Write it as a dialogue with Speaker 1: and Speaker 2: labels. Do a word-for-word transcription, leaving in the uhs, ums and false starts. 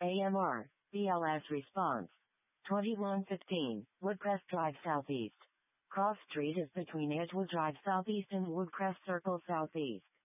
Speaker 1: A M R, B L S response. twenty-one fifteen, Woodcrest Drive Southeast. Cross Street is between Edgewood Drive Southeast and Woodcrest Circle Southeast.